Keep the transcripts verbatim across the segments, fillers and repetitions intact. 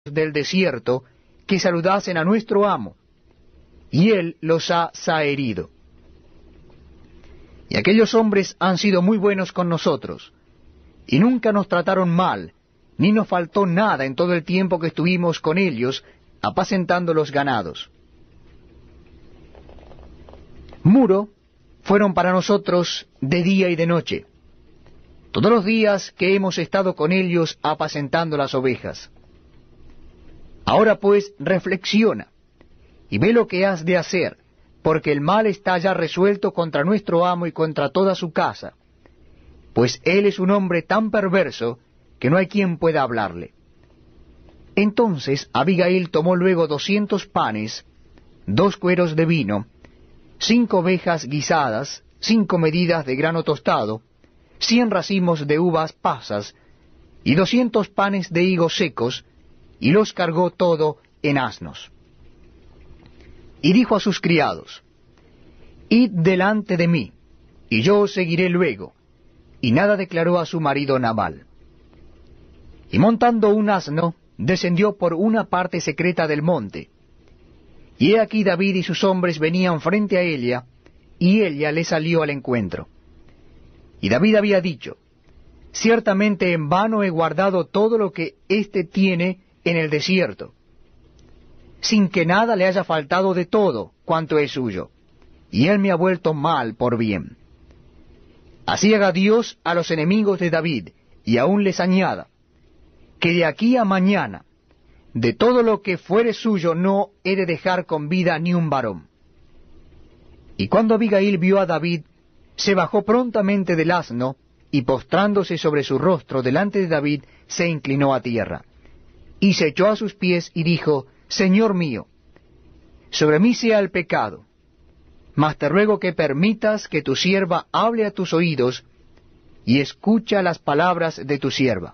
del desierto que saludasen a nuestro amo, y él los ha zaherido. Y aquellos hombres han sido muy buenos con nosotros, y nunca nos trataron mal, ni nos faltó nada en todo el tiempo que estuvimos con ellos, apacentando los ganados. Muro fueron para nosotros de día y de noche, todos los días que hemos estado con ellos apacentando las ovejas. Ahora pues reflexiona, y ve lo que has de hacer, porque el mal está ya resuelto contra nuestro amo y contra toda su casa, pues él es un hombre tan perverso que no hay quien pueda hablarle. Entonces Abigail tomó luego doscientos panes, dos cueros de vino, cinco ovejas guisadas, cinco medidas de grano tostado, cien racimos de uvas pasas, y doscientos panes de higos secos, y los cargó todo en asnos. Y dijo a sus criados, Id delante de mí, y yo os seguiré luego. Y nada declaró a su marido Nabal. Y montando un asno, descendió por una parte secreta del monte. Y he aquí David y sus hombres venían frente a ella, y ella le salió al encuentro. Y David había dicho, Ciertamente en vano he guardado todo lo que éste tiene en el desierto, sin que nada le haya faltado de todo cuanto es suyo, y él me ha vuelto mal por bien. Así haga Dios a los enemigos de David, y aún les añada, que de aquí a mañana, de todo lo que fuere suyo no he de dejar con vida ni un varón. Y cuando Abigail vio a David, se bajó prontamente del asno, y postrándose sobre su rostro delante de David, se inclinó a tierra. Y se echó a sus pies y dijo, Señor mío, sobre mí sea el pecado, mas te ruego que permitas que tu sierva hable a tus oídos, y escucha las palabras de tu sierva.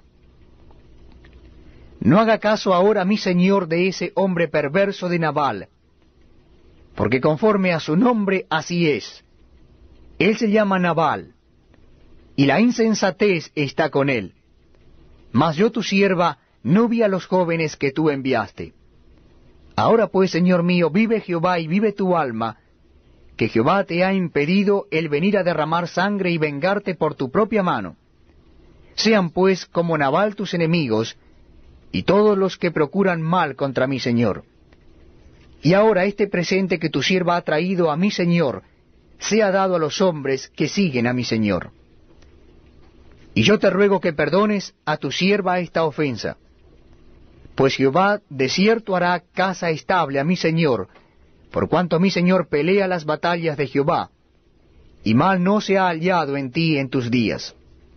No haga caso ahora mi señor de ese hombre perverso de Nabal, porque conforme a su nombre así es. Él se llama Nabal, y la insensatez está con él. Mas yo tu sierva no vi a los jóvenes que tú enviaste. Ahora pues, Señor mío, vive Jehová y vive tu alma, que Jehová te ha impedido el venir a derramar sangre y vengarte por tu propia mano. Sean pues como Nabal tus enemigos, y todos los que procuran mal contra mi Señor. Y ahora este presente que tu sierva ha traído a mi Señor, sea dado a los hombres que siguen a mi Señor. Y yo te ruego que perdones a tu sierva esta ofensa, pues Jehová de cierto hará casa estable a mi Señor, por cuanto mi Señor pelea las batallas de Jehová, y mal no se ha hallado en ti en tus días.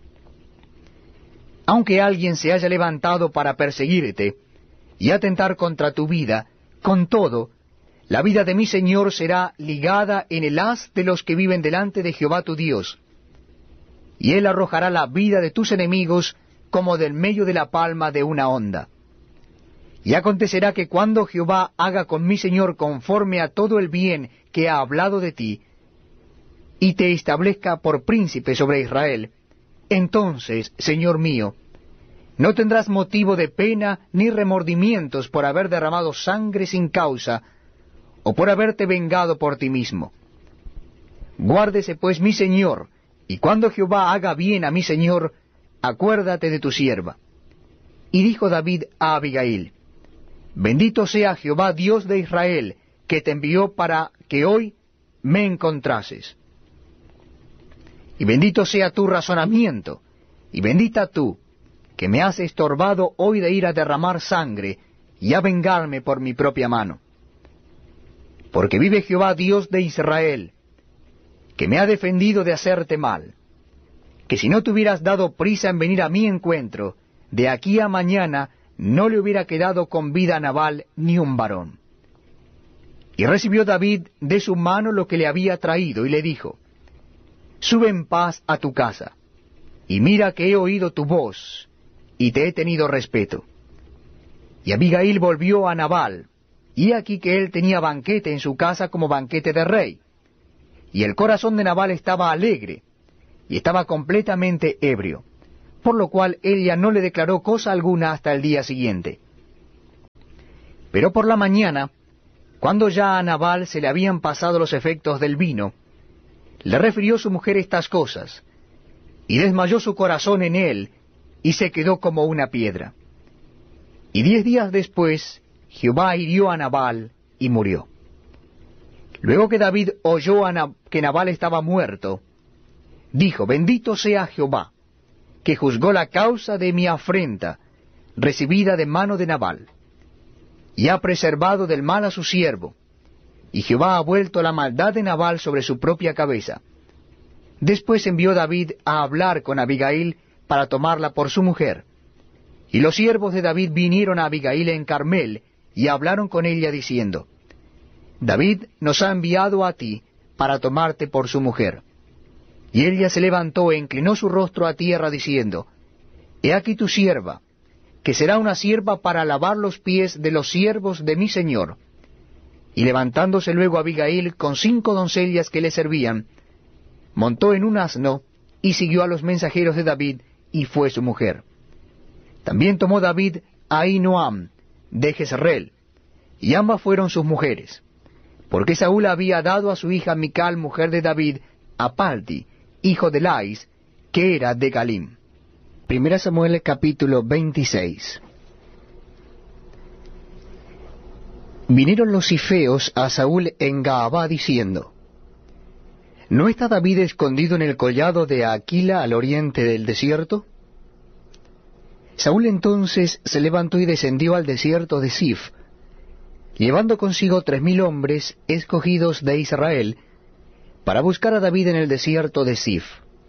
Aunque alguien se haya levantado para perseguirte, y atentar contra tu vida, con todo, la vida de mi Señor será ligada en el haz de los que viven delante de Jehová tu Dios, y él arrojará la vida de tus enemigos como del medio de la palma de una honda. Y acontecerá que cuando Jehová haga con mi Señor conforme a todo el bien que ha hablado de ti, y te establezca por príncipe sobre Israel, entonces, Señor mío, no tendrás motivo de pena ni remordimientos por haber derramado sangre sin causa, o por haberte vengado por ti mismo. Guárdese pues mi Señor, y cuando Jehová haga bien a mi Señor, acuérdate de tu sierva. Y dijo David a Abigail, Bendito sea Jehová Dios de Israel, que te envió para que hoy me encontrases. Y bendito sea tu razonamiento, y bendita tú, que me has estorbado hoy de ir a derramar sangre, y a vengarme por mi propia mano. Porque vive Jehová Dios de Israel, que me ha defendido de hacerte mal, que si no te hubieras dado prisa en venir a mi encuentro, de aquí a mañana no le hubiera quedado con vida a Nabal ni un varón. Y recibió David de su mano lo que le había traído, y le dijo, Sube en paz a tu casa, y mira que he oído tu voz, y te he tenido respeto. Y Abigail volvió a Nabal, y aquí que él tenía banquete en su casa como banquete de rey. Y el corazón de Nabal estaba alegre, y estaba completamente ebrio, por lo cual ella no le declaró cosa alguna hasta el día siguiente. Pero por la mañana, cuando ya a Nabal se le habían pasado los efectos del vino, le refirió su mujer estas cosas, y desmayó su corazón en él, y se quedó como una piedra. Y diez días después, Jehová hirió a Nabal, y murió. Luego que David oyó a Nab- que Nabal estaba muerto, dijo, bendito sea Jehová, que juzgó la causa de mi afrenta, recibida de mano de Nabal, y ha preservado del mal a su siervo, y Jehová ha vuelto la maldad de Nabal sobre su propia cabeza. Después envió David a hablar con Abigail para tomarla por su mujer. Y los siervos de David vinieron a Abigail en Carmel, y hablaron con ella diciendo, David nos ha enviado a ti para tomarte por su mujer. Y ella se levantó e inclinó su rostro a tierra diciendo, He aquí tu sierva, que será una sierva para lavar los pies de los siervos de mi señor. Y levantándose luego Abigail con cinco doncellas que le servían, montó en un asno y siguió a los mensajeros de David, y fue su mujer. También tomó David a Ahinoam de Jezreel, y ambas fueron sus mujeres, porque Saúl había dado a su hija Mical, mujer de David, a Palti, hijo de Lais, que era de Galim. Primera Samuel capítulo veintiséis. Vinieron los cifeos a Saúl en Gaabá diciendo, ¿No está David escondido en el collado de Aquila al oriente del desierto? Saúl entonces se levantó y descendió al desierto de Sif, llevando consigo tres mil hombres escogidos de Israel, para buscar a David en el desierto de Sif.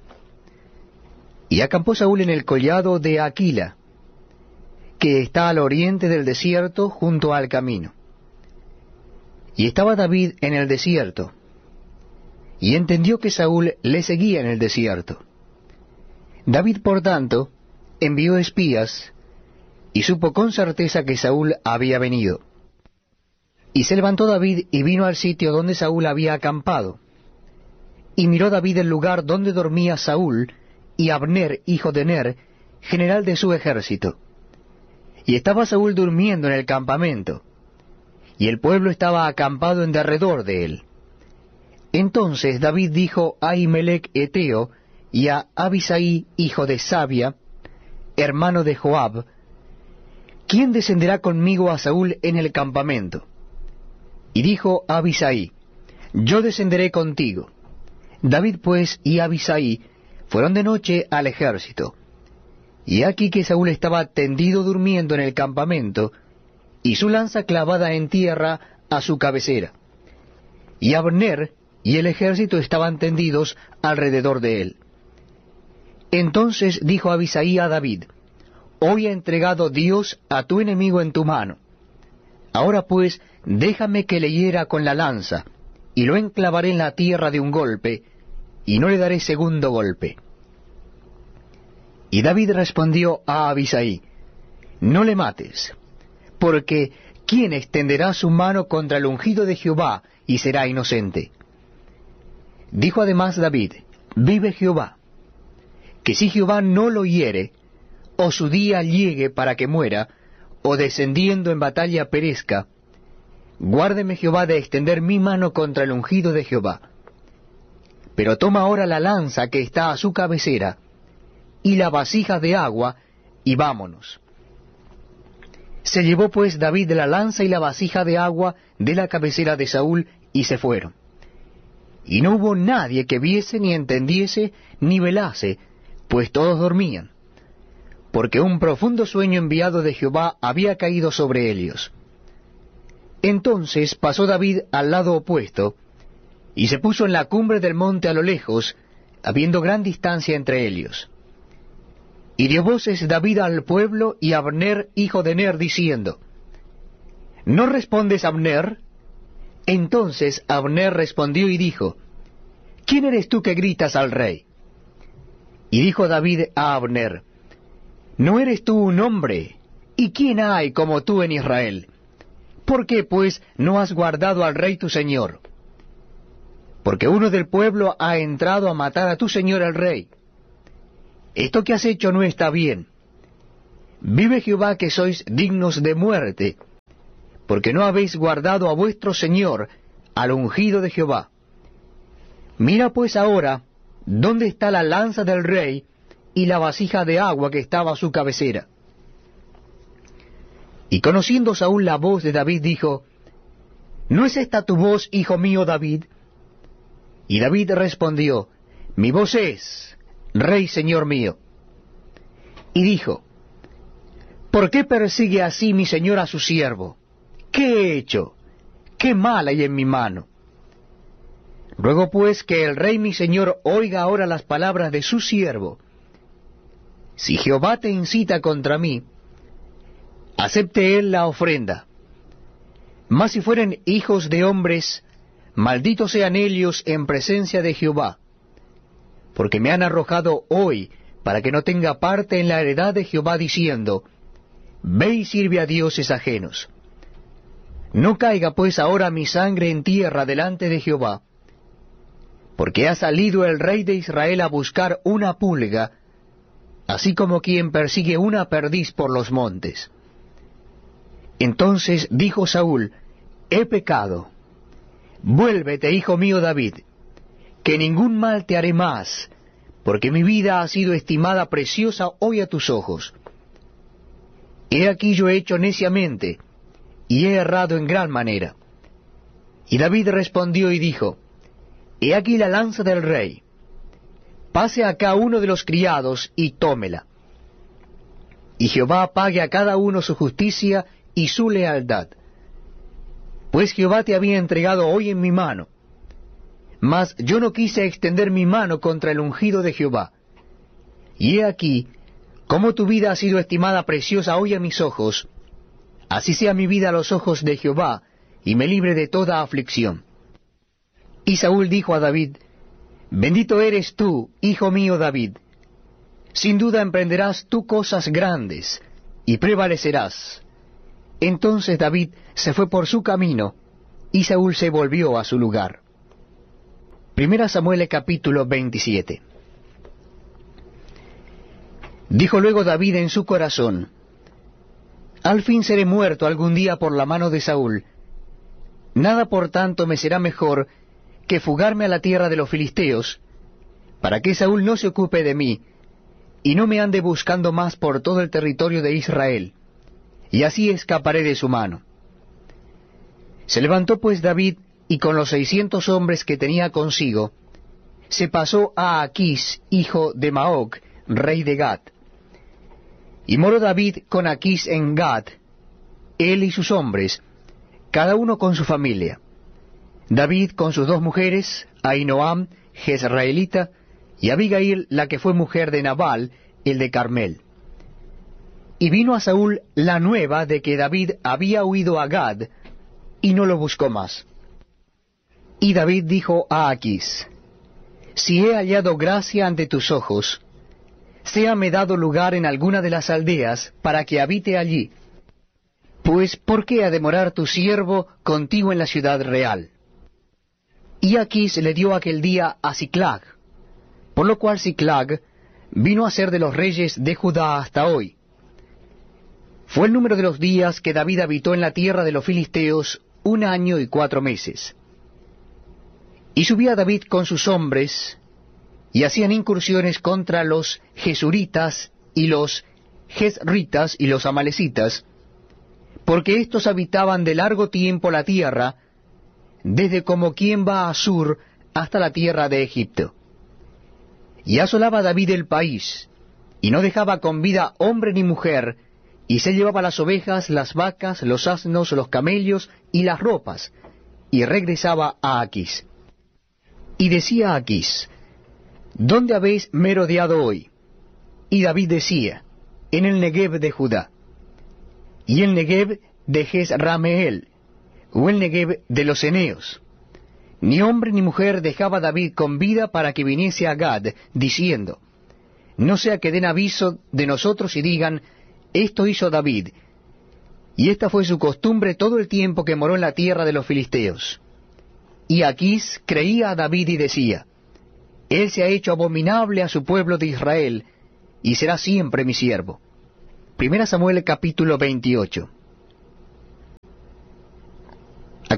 Y acampó Saúl en el collado de Aquila, que está al oriente del desierto junto al camino. Y estaba David en el desierto, y entendió que Saúl le seguía en el desierto. David, por tanto, envió espías, y supo con certeza que Saúl había venido. Y se levantó David y vino al sitio donde Saúl había acampado. Y miró David el lugar donde dormía Saúl, y Abner, hijo de Ner, general de su ejército. Y estaba Saúl durmiendo en el campamento, y el pueblo estaba acampado en derredor de él. Entonces David dijo a Ahimelech Eteo y a Abisai, hijo de Sabia, hermano de Joab, ¿quién descenderá conmigo a Saúl en el campamento? Y dijo Abisai, yo descenderé contigo. David pues y Abisai fueron de noche al ejército. Y aquí que Saúl estaba tendido durmiendo en el campamento, y su lanza clavada en tierra a su cabecera. Y Abner y el ejército estaban tendidos alrededor de él. Entonces dijo Abisai a David, hoy ha entregado Dios a tu enemigo en tu mano. Ahora pues, déjame que le hiera con la lanza, y lo enclavaré en la tierra de un golpe, y no le daré segundo golpe. Y David respondió a Abisai, no le mates, porque ¿quién extenderá su mano contra el ungido de Jehová y será inocente? Dijo además David, vive Jehová, que si Jehová no lo hiere, o su día llegue para que muera, o descendiendo en batalla perezca, guárdeme Jehová de extender mi mano contra el ungido de Jehová. Pero toma ahora la lanza que está a su cabecera, y la vasija de agua, y vámonos. Se llevó pues David la lanza y la vasija de agua de la cabecera de Saúl, y se fueron. Y no hubo nadie que viese, ni entendiese, ni velase, pues todos dormían, porque un profundo sueño enviado de Jehová había caído sobre ellos. Entonces pasó David al lado opuesto, y se puso en la cumbre del monte a lo lejos, habiendo gran distancia entre ellos. Y dio voces David al pueblo y a Abner, hijo de Ner, diciendo, ¿no respondes, Abner? Entonces Abner respondió y dijo, ¿quién eres tú que gritas al rey? Y dijo David a Abner, ¿no eres tú un hombre? ¿Y quién hay como tú en Israel? ¿Por qué, pues, no has guardado al rey tu señor? Porque uno del pueblo ha entrado a matar a tu señor el rey. Esto que has hecho no está bien. Vive Jehová que sois dignos de muerte, porque no habéis guardado a vuestro Señor, al ungido de Jehová. Mira pues ahora dónde está la lanza del rey y la vasija de agua que estaba a su cabecera. Y conociendo Saúl la voz de David, dijo, ¿no es esta tu voz, hijo mío David? Y David respondió, mi voz es, Rey señor mío. Y dijo, ¿por qué persigue así mi señor a su siervo? ¿Qué he hecho? ¿Qué mal hay en mi mano? Ruego pues que el rey mi señor oiga ahora las palabras de su siervo. Si Jehová te incita contra mí, acepte él la ofrenda. Mas si fueren hijos de hombres, malditos sean ellos en presencia de Jehová, porque me han arrojado hoy para que no tenga parte en la heredad de Jehová, diciendo, ve y sirve a dioses ajenos. No caiga pues ahora mi sangre en tierra delante de Jehová, porque ha salido el rey de Israel a buscar una pulga, así como quien persigue una perdiz por los montes. Entonces dijo Saúl, he pecado. Vuélvete, hijo mío David, que ningún mal te haré más, porque mi vida ha sido estimada preciosa hoy a tus ojos. He aquí yo he hecho neciamente, y he errado en gran manera. Y David respondió y dijo, he aquí la lanza del rey. Pase acá uno de los criados y tómela. Y Jehová pague a cada uno su justicia y su lealtad. Pues Jehová te había entregado hoy en mi mano. Mas yo no quise extender mi mano contra el ungido de Jehová. Y he aquí, como tu vida ha sido estimada preciosa hoy a mis ojos, así sea mi vida a los ojos de Jehová, y me libre de toda aflicción. Y Saúl dijo a David, bendito eres tú, hijo mío David. Sin duda emprenderás tú cosas grandes, y prevalecerás. Entonces David se fue por su camino, y Saúl se volvió a su lugar. Primera Samuel capítulo veintisiete. Dijo luego David en su corazón, al fin seré muerto algún día por la mano de Saúl. Nada por tanto me será mejor que fugarme a la tierra de los filisteos, para que Saúl no se ocupe de mí, y no me ande buscando más por todo el territorio de Israel, y así escaparé de su mano. Se levantó pues David, y con los seiscientos hombres que tenía consigo, se pasó a Aquís, hijo de Maoc, rey de Gat. Y moró David con Aquís en Gat, él y sus hombres, cada uno con su familia. David con sus dos mujeres, Ahinoam, jezreelita, y Abigail, la que fue mujer de Nabal, el de Carmel. Y vino a Saúl la nueva de que David había huido a Gad, y no lo buscó más. Y David dijo a Aquís, si he hallado gracia ante tus ojos, séame dado lugar en alguna de las aldeas, para que habite allí. Pues, ¿por qué ha de morar tu siervo contigo en la ciudad real? Y Aquís le dio aquel día a Siclag, por lo cual Siclag vino a ser de los reyes de Judá hasta hoy. Fue el número de los días que David habitó en la tierra de los filisteos un año y cuatro meses. Y subía David con sus hombres, y hacían incursiones contra los Jesuritas y los Jezritas y los Amalecitas, porque éstos habitaban de largo tiempo la tierra, desde como quien va a Sur hasta la tierra de Egipto. Y asolaba David el país, y no dejaba con vida hombre ni mujer, y se llevaba las ovejas, las vacas, los asnos, los camellos y las ropas, y regresaba a Aquís. Y decía a Aquís, ¿dónde habéis merodeado hoy? Y David decía, en el Negev de Judá. Y el Negev de Jezrameel, o el Negev de los Eneos. Ni hombre ni mujer dejaba David con vida para que viniese a Gad, diciendo, no sea que den aviso de nosotros y digan, esto hizo David. Y esta fue su costumbre todo el tiempo que moró en la tierra de los filisteos. Y Aquís creía a David y decía, él se ha hecho abominable a su pueblo de Israel, y será siempre mi siervo. Primera Samuel capítulo veintiocho.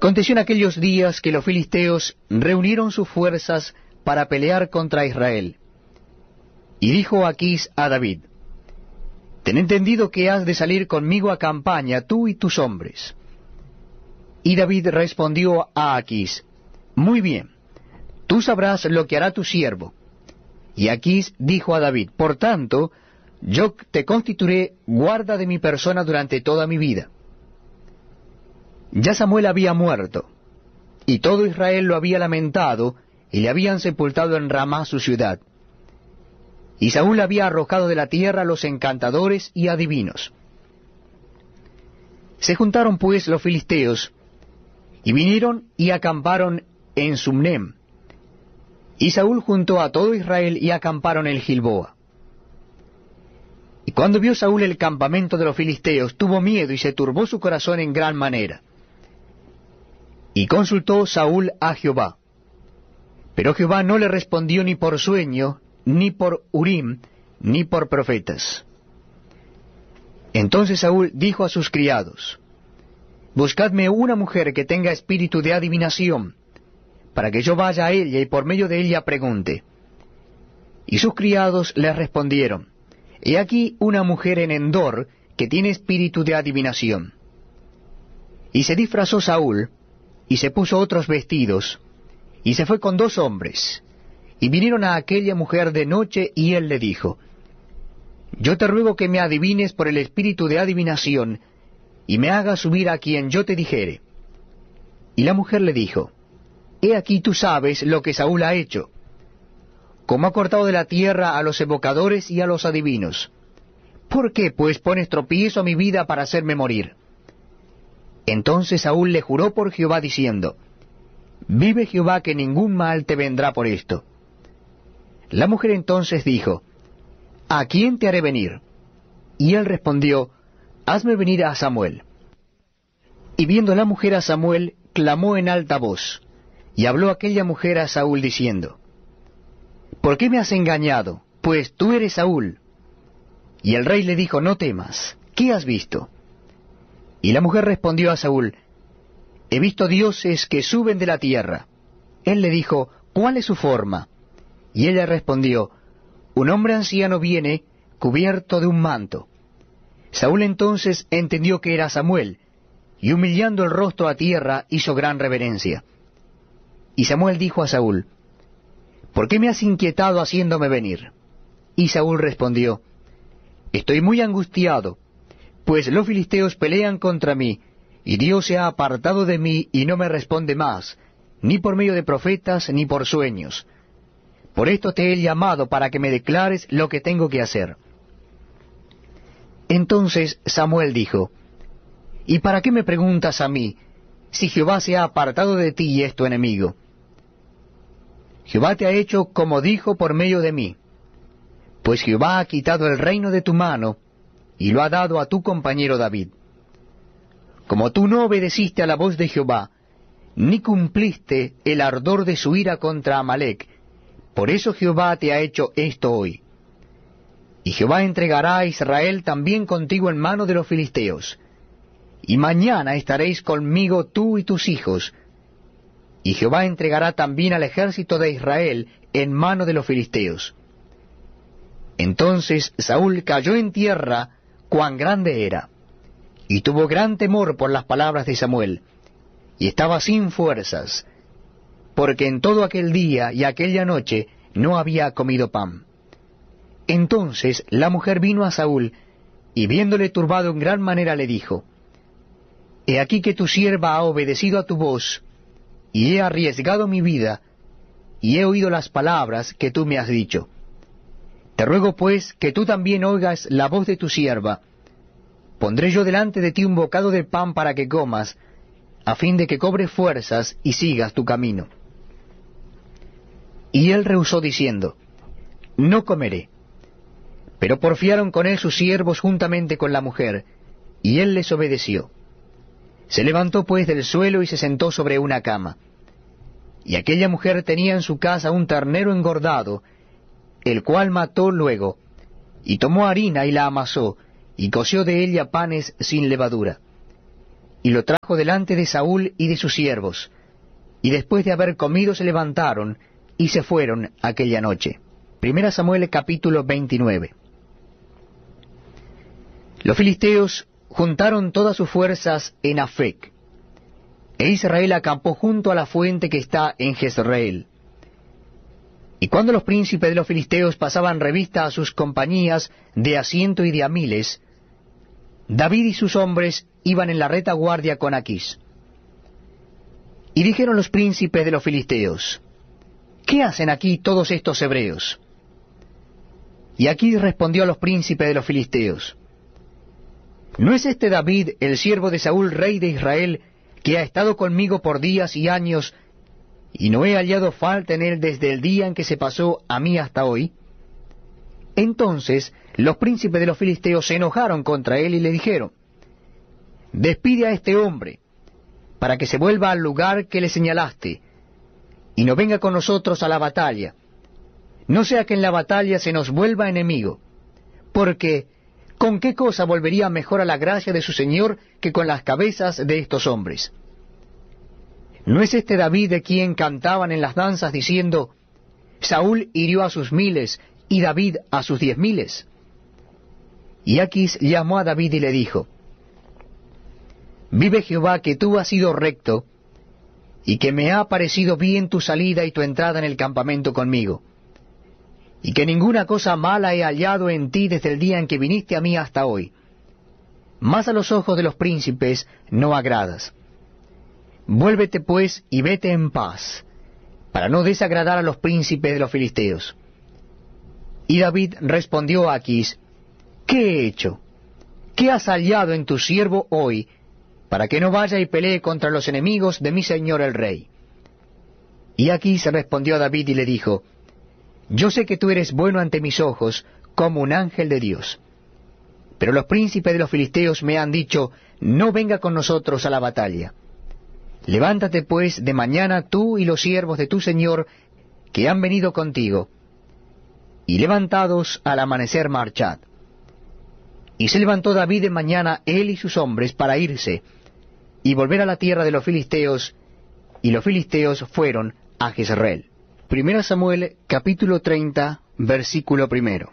Aconteció en aquellos días que los filisteos reunieron sus fuerzas para pelear contra Israel. Y dijo Aquís a David: Ten entendido que has de salir conmigo a campaña, tú y tus hombres. Y David respondió a Aquís: Muy bien, tú sabrás lo que hará tu siervo. Y Aquís dijo a David: Por tanto, yo te constituiré guarda de mi persona durante toda mi vida. Ya Samuel había muerto, y todo Israel lo había lamentado, y le habían sepultado en Ramá su ciudad. Y Saúl había arrojado de la tierra a los encantadores y adivinos. Se juntaron pues los filisteos, y vinieron y acamparon en Sumnem. Y Saúl juntó a todo Israel y acamparon en Gilboa. Y cuando vio Saúl el campamento de los filisteos, tuvo miedo y se turbó su corazón en gran manera. Y consultó Saúl a Jehová. Pero Jehová no le respondió ni por sueño, ni por Urim, ni por profetas. Entonces Saúl dijo a sus criados: Buscadme una mujer que tenga espíritu de adivinación, para que yo vaya a ella y por medio de ella pregunte. Y sus criados le respondieron: He aquí una mujer en Endor que tiene espíritu de adivinación. Y se disfrazó Saúl, y se puso otros vestidos, y se fue con dos hombres, y vinieron a aquella mujer de noche, y él le dijo: Yo te ruego que me adivines por el espíritu de adivinación, y me hagas subir a quien yo te dijere. Y la mujer le dijo: He aquí tú sabes lo que Saúl ha hecho, como ha cortado de la tierra a los evocadores y a los adivinos. ¿Por qué pues pones tropiezo a mi vida para hacerme morir? Entonces Saúl le juró por Jehová diciendo: Vive Jehová que ningún mal te vendrá por esto. La mujer entonces dijo: ¿A quién te haré venir? Y él respondió: Hazme venir a Samuel. Y viendo la mujer a Samuel, clamó en alta voz, y habló aquella mujer a Saúl diciendo: ¿Por qué me has engañado? Pues tú eres Saúl. Y el rey le dijo: No temas, ¿qué has visto? Y la mujer respondió a Saúl: He visto dioses que suben de la tierra. Él le dijo: ¿Cuál es su forma? Y ella respondió: Un hombre anciano viene, cubierto de un manto. Saúl entonces entendió que era Samuel, y humillando el rostro a tierra hizo gran reverencia. Y Samuel dijo a Saúl: ¿Por qué me has inquietado haciéndome venir? Y Saúl respondió: Estoy muy angustiado, pues los filisteos pelean contra mí, y Dios se ha apartado de mí y no me responde más, ni por medio de profetas, ni por sueños. Por esto te he llamado para que me declares lo que tengo que hacer. Entonces Samuel dijo: ¿Y para qué me preguntas a mí, si Jehová se ha apartado de ti y es tu enemigo? Jehová te ha hecho como dijo por medio de mí, pues Jehová ha quitado el reino de tu mano, y lo ha dado a tu compañero David. Como tú no obedeciste a la voz de Jehová, ni cumpliste el ardor de su ira contra Amalec, por eso Jehová te ha hecho esto hoy. Y Jehová entregará a Israel también contigo en mano de los filisteos. Y mañana estaréis conmigo tú y tus hijos. Y Jehová entregará también al ejército de Israel en mano de los filisteos. Entonces Saúl cayó en tierra, cuán grande era, y tuvo gran temor por las palabras de Samuel, y estaba sin fuerzas, porque en todo aquel día y aquella noche no había comido pan. Entonces la mujer vino a Saúl, y viéndole turbado en gran manera le dijo: He aquí que tu sierva ha obedecido a tu voz, y he arriesgado mi vida, y he oído las palabras que tú me has dicho. Te ruego pues que tú también oigas la voz de tu sierva. Pondré yo delante de ti un bocado de pan para que comas, a fin de que cobres fuerzas y sigas tu camino. Y él rehusó diciendo: No comeré. Pero porfiaron con él sus siervos juntamente con la mujer, y él les obedeció. Se levantó pues del suelo y se sentó sobre una cama. Y aquella mujer tenía en su casa un ternero engordado, el cual mató luego, y tomó harina y la amasó, y coció de ella panes sin levadura. y lo trajo delante de Saúl y de sus siervos, y después de haber comido se levantaron y se fueron aquella noche. Primera Samuel capítulo veintinueve. Los filisteos juntaron todas sus fuerzas en Afec, e Israel acampó junto a la fuente que está en Jezreel. Y cuando los príncipes de los filisteos pasaban revista a sus compañías de a ciento y de a miles, David y sus hombres iban en la retaguardia con Aquís. Y dijeron los príncipes de los filisteos: ¿Qué hacen aquí todos estos hebreos? Y Aquís respondió a los príncipes de los filisteos: ¿No es este David, el siervo de Saúl, rey de Israel, que ha estado conmigo por días y años, y no he hallado falta en él desde el día en que se pasó a mí hasta hoy? Entonces los príncipes de los filisteos se enojaron contra él y le dijeron: Despide a este hombre, para que se vuelva al lugar que le señalaste, y no venga con nosotros a la batalla, no sea que en la batalla se nos vuelva enemigo, porque ¿con qué cosa volvería mejor a la gracia de su Señor que con las cabezas de estos hombres? ¿No es este David de quien cantaban en las danzas diciendo: Saúl hirió a sus miles, y David a sus diez miles? Y Aquís llamó a David y le dijo: Vive Jehová, que tú has sido recto, y que me ha parecido bien tu salida y tu entrada en el campamento conmigo, y que ninguna cosa mala he hallado en ti desde el día en que viniste a mí hasta hoy. Mas a los ojos de los príncipes no agradas. Vuélvete pues y vete en paz, para no desagradar a los príncipes de los filisteos. Y David respondió a Aquís: ¿Qué he hecho? ¿Qué has hallado en tu siervo hoy, para que no vaya y pelee contra los enemigos de mi señor el rey? Y Aquís respondió a David y le dijo: Yo sé que tú eres bueno ante mis ojos, como un ángel de Dios. Pero los príncipes de los filisteos me han dicho: No venga con nosotros a la batalla. Levántate pues de mañana tú y los siervos de tu señor que han venido contigo, y levantados al amanecer marchad. Y se levantó David de mañana, él y sus hombres, para irse y volver a la tierra de los filisteos, y los filisteos fueron a Jezreel. Primera Samuel capítulo treinta, versículo primero.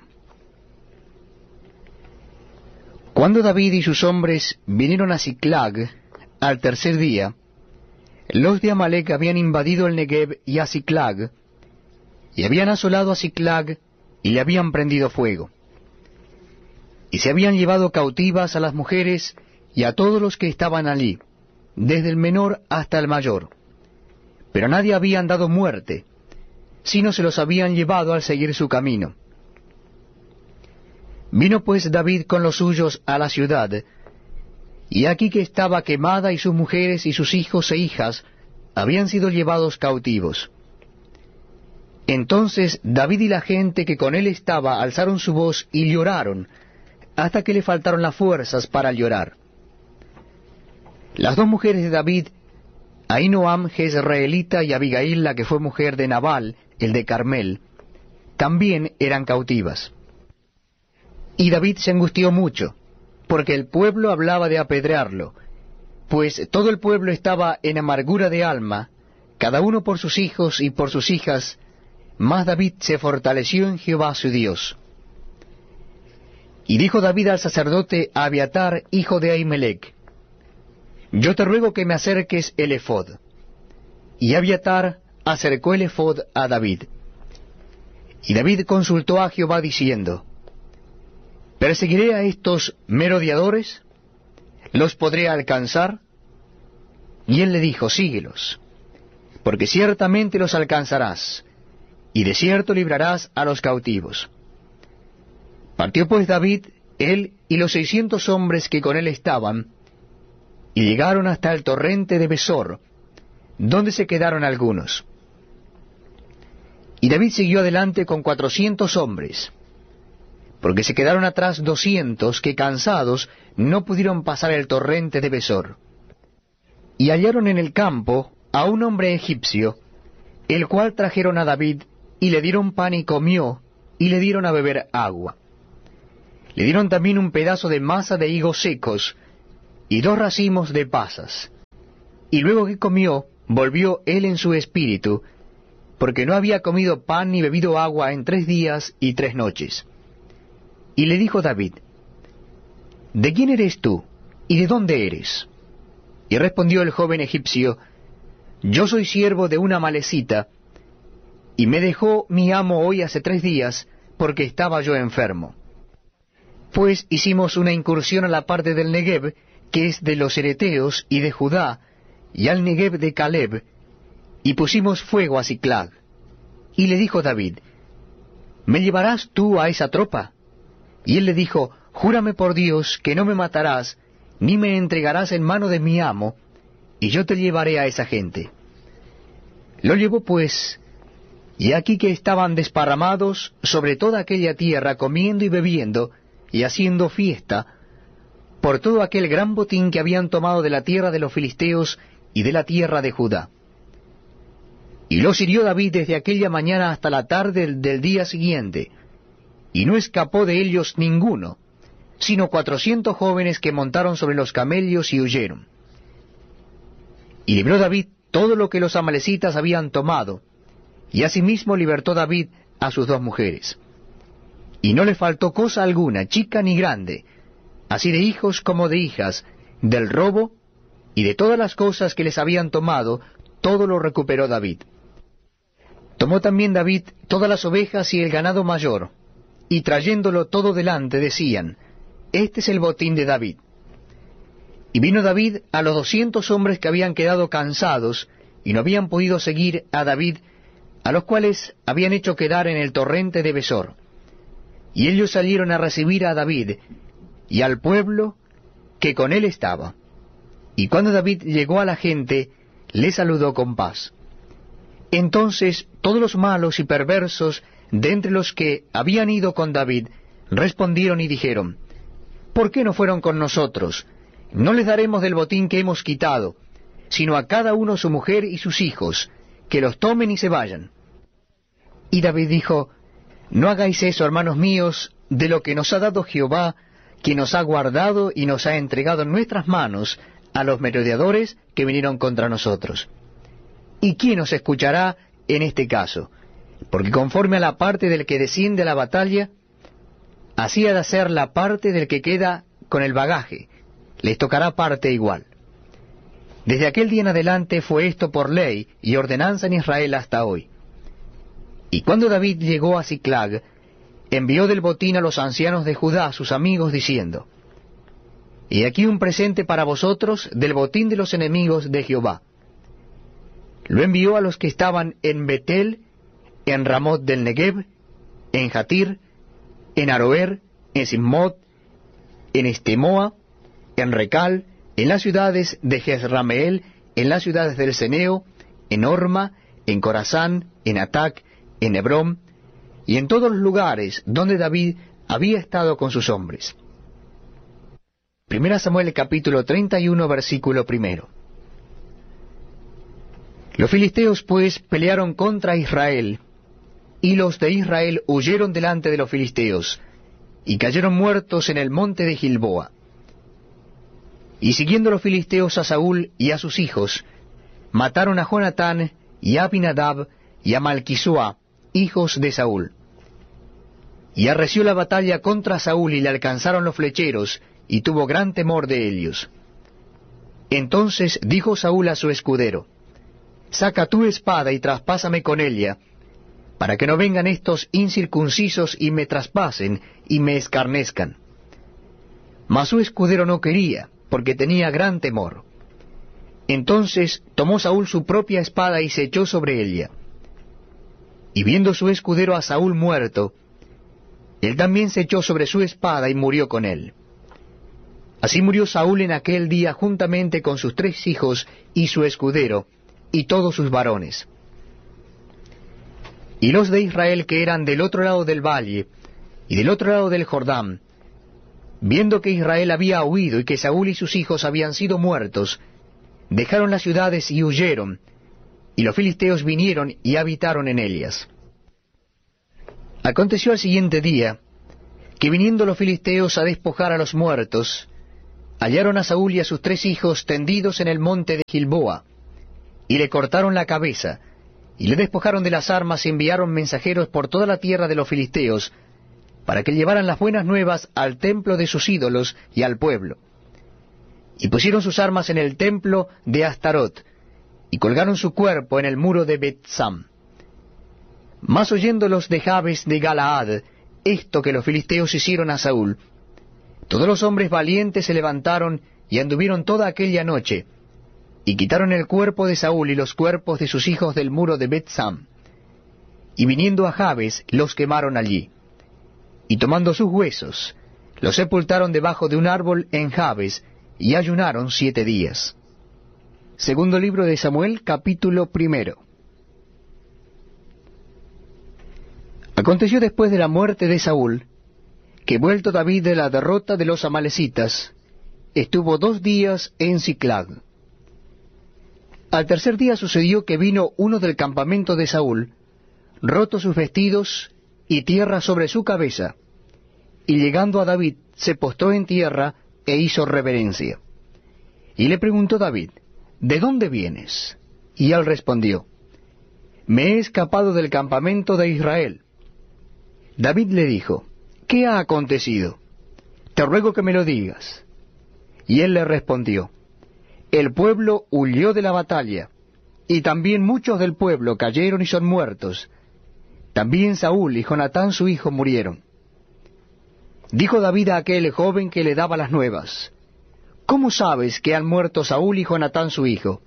Cuando David y sus hombres vinieron a Siclag al tercer día, los de Amalec habían invadido el Negev y a Siclag, y habían asolado a Siclag y le habían prendido fuego. Y se habían llevado cautivas a las mujeres y a todos los que estaban allí, desde el menor hasta el mayor. Pero a nadie habían dado muerte, sino se los habían llevado al seguir su camino. Vino pues David con los suyos a la ciudad, y aquí que estaba quemada, y sus mujeres y sus hijos e hijas habían sido llevados cautivos. Entonces David y la gente que con él estaba alzaron su voz y lloraron, hasta que le faltaron las fuerzas para llorar. Las dos mujeres de David, Ahinoam jezreelita y Abigail, la que fue mujer de Nabal, el de Carmel, también eran cautivas. Y David se angustió mucho, porque el pueblo hablaba de apedrearlo, pues todo el pueblo estaba en amargura de alma, cada uno por sus hijos y por sus hijas, mas David se fortaleció en Jehová su Dios. Y dijo David al sacerdote Abiatar, hijo de Ahimelech: Yo te ruego que me acerques el ephod. Y Abiatar acercó el ephod a David. Y David consultó a Jehová diciendo: ¿Perseguiré a estos merodeadores? ¿Los podré alcanzar? Y él le dijo: Síguelos, porque ciertamente los alcanzarás, y de cierto librarás a los cautivos. Partió pues David, él y los seiscientos hombres que con él estaban, y llegaron hasta el torrente de Besor, donde se quedaron algunos. Y David siguió adelante con cuatrocientos hombres, porque se quedaron atrás doscientos que, cansados, no pudieron pasar el torrente de Besor. Y hallaron en el campo a un hombre egipcio, el cual trajeron a David, y le dieron pan y comió, y le dieron a beber agua. Le dieron también un pedazo de masa de higos secos, y dos racimos de pasas. Y luego que comió, volvió él en su espíritu, porque no había comido pan ni bebido agua en tres días y tres noches. Y le dijo David, ¿de quién eres tú, y de dónde eres? Y respondió el joven egipcio, yo soy siervo de una amalecita, y me dejó mi amo hoy hace tres días, porque estaba yo enfermo. Pues hicimos una incursión a la parte del Negev, que es de los Ereteos y de Judá, y al Negev de Caleb, y pusimos fuego a Siclag. Y le dijo David, ¿me llevarás tú a esa tropa? Y él le dijo, júrame por Dios que no me matarás, ni me entregarás en mano de mi amo, y yo te llevaré a esa gente. Lo llevó pues, y aquí que estaban desparramados sobre toda aquella tierra, comiendo y bebiendo, y haciendo fiesta, por todo aquel gran botín que habían tomado de la tierra de los filisteos y de la tierra de Judá. Y los hirió David desde aquella mañana hasta la tarde del, del día siguiente, y no escapó de ellos ninguno, sino cuatrocientos jóvenes que montaron sobre los camellos y huyeron. Y libró David todo lo que los amalecitas habían tomado, y asimismo libertó David a sus dos mujeres. Y no le faltó cosa alguna, chica ni grande, así de hijos como de hijas, del robo, y de todas las cosas que les habían tomado, todo lo recuperó David. Tomó también David todas las ovejas y el ganado mayor, y trayéndolo todo delante decían, este es el botín de David. Y vino David a los doscientos hombres que habían quedado cansados, y no habían podido seguir a David, a los cuales habían hecho quedar en el torrente de Besor. Y ellos salieron a recibir a David, y al pueblo que con él estaba. Y cuando David llegó a la gente, le saludó con paz. Entonces todos los malos y perversos de entre los que habían ido con David, respondieron y dijeron, ¿por qué no fueron con nosotros? No les daremos del botín que hemos quitado, sino a cada uno su mujer y sus hijos, que los tomen y se vayan. Y David dijo, no hagáis eso, hermanos míos, de lo que nos ha dado Jehová, que nos ha guardado y nos ha entregado en nuestras manos a los merodeadores que vinieron contra nosotros. ¿Y quién nos escuchará en este caso? Porque conforme a la parte del que desciende a la batalla, así ha de ser la parte del que queda con el bagaje, les tocará parte igual. Desde aquel día en adelante fue esto por ley y ordenanza en Israel hasta hoy. Y cuando David llegó a Siclag, envió del botín a los ancianos de Judá, sus amigos, diciendo, y aquí un presente para vosotros del botín de los enemigos de Jehová. Lo envió a los que estaban en Betel, en Ramot del Negev, en Jatir, en Aroer, en Simmot, en Estemoa, en Recal, en las ciudades de Jezrameel, en las ciudades del Ceneo, en Orma, en Corazán, en Atac, en Hebrón, y en todos los lugares donde David había estado con sus hombres. Primera Samuel capítulo treinta y uno, versículo primero. Los filisteos pues pelearon contra Israel, y los de Israel huyeron delante de los filisteos, y cayeron muertos en el monte de Gilboa. Y siguiendo los filisteos a Saúl y a sus hijos, mataron a Jonatán y a Abinadab y a Malquisua, hijos de Saúl. Y arreció la batalla contra Saúl y le alcanzaron los flecheros, y tuvo gran temor de ellos. Entonces dijo Saúl a su escudero, saca tu espada y traspásame con ella, para que no vengan estos incircuncisos y me traspasen y me escarnezcan. Mas su escudero no quería, porque tenía gran temor. Entonces tomó Saúl su propia espada y se echó sobre ella. Y viendo su escudero a Saúl muerto, él también se echó sobre su espada y murió con él. Así murió Saúl en aquel día juntamente con sus tres hijos y su escudero, y todos sus varones. Y los de Israel que eran del otro lado del valle, y del otro lado del Jordán, viendo que Israel había huido y que Saúl y sus hijos habían sido muertos, dejaron las ciudades y huyeron, y los filisteos vinieron y habitaron en ellas. Aconteció al siguiente día, que viniendo los filisteos a despojar a los muertos, hallaron a Saúl y a sus tres hijos tendidos en el monte de Gilboa, y le cortaron la cabeza, y le despojaron de las armas y enviaron mensajeros por toda la tierra de los filisteos, para que llevaran las buenas nuevas al templo de sus ídolos y al pueblo. Y pusieron sus armas en el templo de Astarot, y colgaron su cuerpo en el muro de Bet-Sam. Mas oyendo los de Jabes de Galaad esto que los filisteos hicieron a Saúl, todos los hombres valientes se levantaron y anduvieron toda aquella noche, y quitaron el cuerpo de Saúl y los cuerpos de sus hijos del muro de Bet-Sam, y viniendo a Jabes los quemaron allí. Y tomando sus huesos, los sepultaron debajo de un árbol en Jabes, y ayunaron siete días. Segundo libro de Samuel, capítulo primero. Aconteció después de la muerte de Saúl, que vuelto David de la derrota de los amalecitas, estuvo dos días en Siclag. Al tercer día sucedió que vino uno del campamento de Saúl, roto sus vestidos y tierra sobre su cabeza, y llegando a David se postró en tierra e hizo reverencia. Y le preguntó David, ¿de dónde vienes? Y él respondió, me he escapado del campamento de Israel. David le dijo, ¿qué ha acontecido? Te ruego que me lo digas. Y él le respondió, el pueblo huyó de la batalla, y también muchos del pueblo cayeron y son muertos. También Saúl y Jonatán su hijo murieron. Dijo David a aquel joven que le daba las nuevas, ¿cómo sabes que han muerto Saúl y Jonatán su hijo?